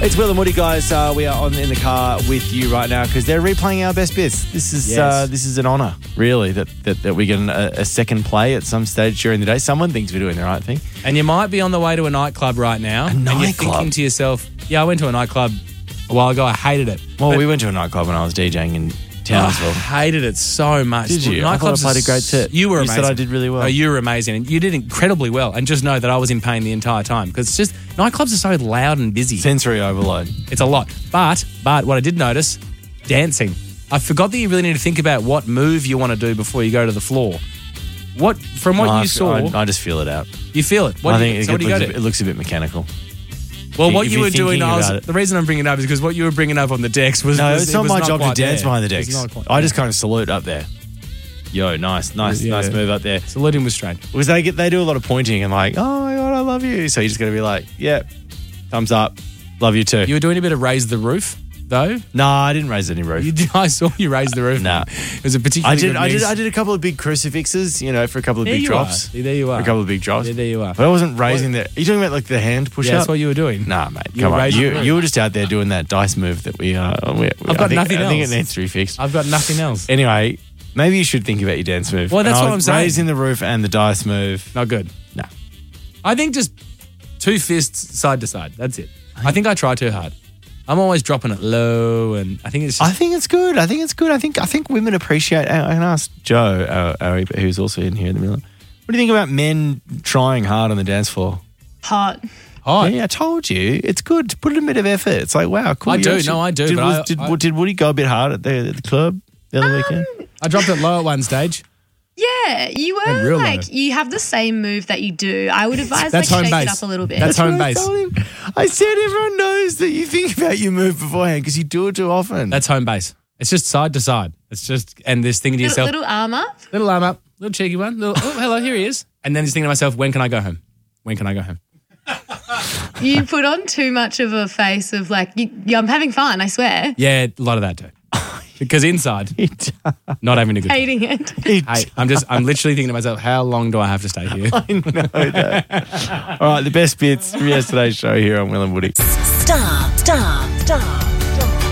It's Will and Woody, guys. We are in the car with you right now because they're replaying our best bits. This is an honour, really, that we get a second play at some stage during the day. Someone thinks we're doing the right thing. And you might be on the way to a nightclub right now. A And you're nightclub? thinking to yourself, yeah, I went to a nightclub a while ago. I hated it. Well, we went to a nightclub when I was DJing in Townsville. I hated it so much. Did you? I thought I played a great set. You were You amazing. said I did really well. Oh, you were amazing. And you did incredibly well. And just know that I was in pain the entire time because it's just nightclubs are so loud and busy. Sensory overload. It's a lot. But what I did notice, dancing. I forgot that you really need to think about what move you want to do before you go to the floor. From what you saw, I just feel it out. you feel it. I think What do you go to? it looks a bit mechanical. Well, If what you you're were doing, thinking about it. the reason I'm bringing it up is because what you were bringing up on the decks was No, it's not my job to quite dance there. behind the It's decks. not quite I there. just kind of salute up there. Yo, nice move up there. Saluting was strange. Because they do a lot of pointing and like, oh my God, I love you. So you just got to be like, yeah, thumbs up, love you too. You were doing a bit of raise the roof, though. No, I didn't raise any roof. I saw you raise the roof. Nah. It was a particularly good mix. I did a couple of big crucifixes, for a couple of There big you drops. are. There you are. For a couple of big drops. Yeah, there you are. But I wasn't raising the. Are you talking about like the hand push Yeah, up? that's what you were doing. Nah, mate. You Come were on. raising the roof. You were just out there doing that dice move that we got I nothing think else. it needs to be fixed. I've got nothing else. Anyway, maybe you should think about your dance move. Well, that's And what I'm saying. Raising the roof and the dice move. Not good. No. I think just 2 fists side to side. That's it. I think I try too hard. I'm always dropping it low, and I think it's I just. think it's good. I think women appreciate. I can ask Joe, who's also in here in the middle. What do you think about men trying hard on the dance floor? Hot. hot. Yeah, I told you. It's good to put in a bit of effort. It's like, wow, cool. I You do. actually- No, I do, but Did Woody go a bit hard at the club the other weekend? I dropped it low at one stage. Yeah, you And were real like, low. you have the same move that you do. I would advise That's like home shake base. it up a little bit. That's home what I base. told him. I said everyone knows that you think about your move beforehand because you do it too often. That's home base. It's just side to side. It's just, and this thinking to yourself, little arm up. little arm up, little cheeky one, oh, hello, here he is. And then just thinking to myself, when can I go home? When can I go home? You put on too much of a face of like, I'm having fun, I swear. Yeah, a lot of that too. Because inside, not having a good time. Hating it. Hey, I'm literally thinking to myself, how long do I have to stay here? I know that. All right, the best bits from yesterday's show here on Will and Woody. Star.